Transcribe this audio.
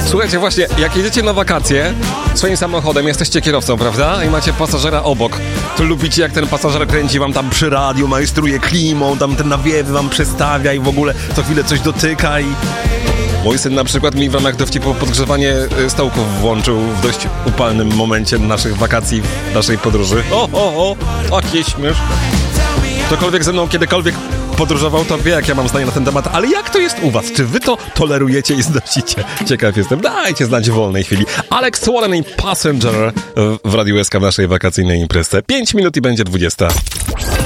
Słuchajcie, właśnie, jak jedziecie na wakacje swoim samochodem, jesteście kierowcą, prawda? I macie pasażera obok, to lubicie, jak ten pasażer kręci wam tam przy radiu, majstruje klimą, tam te nawiewy wam przestawia i w ogóle co chwilę coś dotyka i... Mój syn na przykład mi w ramach dowcipu podgrzewanie stołków włączył w dość upalnym momencie naszych wakacji, naszej podróży. Takie śmieszne. Ktokolwiek ze mną kiedykolwiek podróżował, to wie, jak ja mam zdanie na ten temat, ale jak to jest u was? Czy wy to tolerujecie i znosicie? Ciekaw jestem. Dajcie znać w wolnej chwili. Alex Warren i Passenger w Radiu SK w naszej wakacyjnej imprezie. 5 minut i będzie 20.